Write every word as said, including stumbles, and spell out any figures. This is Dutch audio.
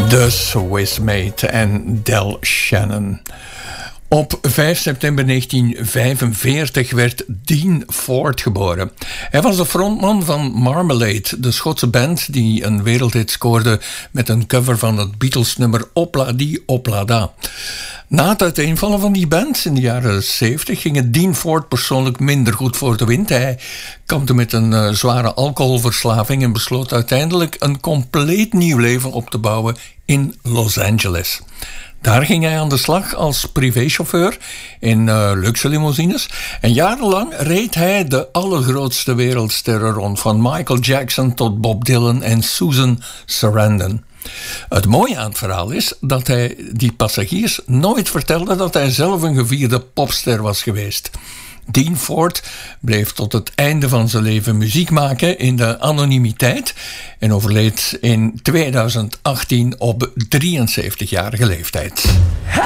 The Swiss Mate en Del Shannon. Op vijf september negentien vijfenveertig werd Dean Ford geboren. Hij was de frontman van Marmalade, de Schotse band die een wereldhit scoorde met een cover van het Beatles-nummer Opla Di Opla Da. Na het uiteenvallen van die band in de jaren zeventig ging het Dean Ford persoonlijk minder goed voor de wind. Hij kampte met een uh, zware alcoholverslaving en besloot uiteindelijk een compleet nieuw leven op te bouwen in Los Angeles. Daar ging hij aan de slag als privéchauffeur in uh, luxe limousines. En jarenlang reed hij de allergrootste wereldsterren rond, van Michael Jackson tot Bob Dylan en Susan Sarandon. Het mooie aan het verhaal is dat hij die passagiers nooit vertelde dat hij zelf een gevierde popster was geweest. Dean Ford bleef tot het einde van zijn leven muziek maken in de anonimiteit en overleed in tweeduizend achttien op drieënzeventigjarige leeftijd.